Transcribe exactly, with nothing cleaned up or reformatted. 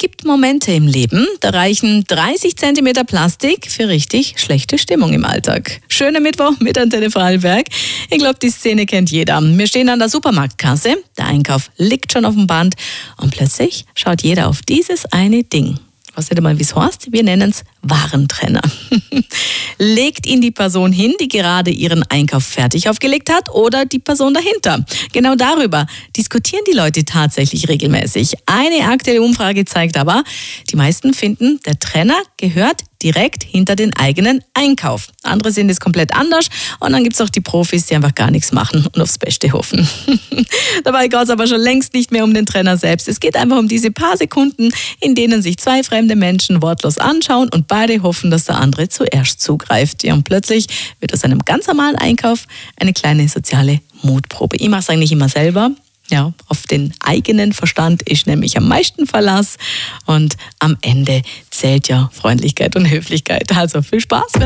gibt Momente im Leben, da reichen dreißig Zentimeter Plastik für richtig schlechte Stimmung im Alltag. Schöner Mittwoch mit Antenne Vorarlberg. Ich glaube, die Szene kennt jeder. Wir stehen an der Supermarktkasse, der Einkauf liegt schon auf dem Band und plötzlich schaut jeder auf dieses eine Ding. Was nicht einmal, wie es heißt, wir nennen es Warentrenner. Legt ihn die Person hin, die gerade ihren Einkauf fertig aufgelegt hat, oder die Person dahinter? Genau darüber diskutieren die Leute tatsächlich regelmäßig. Eine aktuelle Umfrage zeigt aber, die meisten finden, der Trenner gehört direkt hinter den eigenen Einkauf. Andere sehen es komplett anders und dann gibt es auch die Profis, die einfach gar nichts machen und aufs Beste hoffen. Dabei geht es aber schon längst nicht mehr um den Trenner selbst. Es geht einfach um diese paar Sekunden, in denen sich zwei fremde Menschen wortlos anschauen und beide hoffen, dass der andere zuerst zugreift. Ja, und plötzlich wird aus einem ganz normalen Einkauf eine kleine soziale Mutprobe. Ich mache es eigentlich immer selber. Ja, auf den eigenen Verstand ist nämlich am meisten Verlass und am Ende zählt ja Freundlichkeit und Höflichkeit. Also viel Spaß.